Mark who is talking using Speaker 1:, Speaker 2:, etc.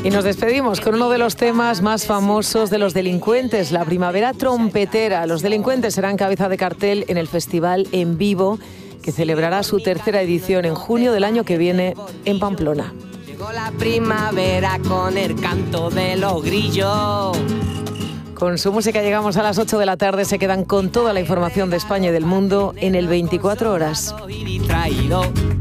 Speaker 1: Y nos despedimos con uno de los temas más famosos de Los Delincuentes, la primavera trompetera. Los Delincuentes serán cabeza de cartel en el Festival En Vivo, que celebrará su tercera edición en junio del año que viene en Pamplona.
Speaker 2: Llegó la primavera con el canto de los grillos.
Speaker 1: Con su música llegamos a las 8 de la tarde. Se quedan con toda la información de España y del mundo en el 24 horas.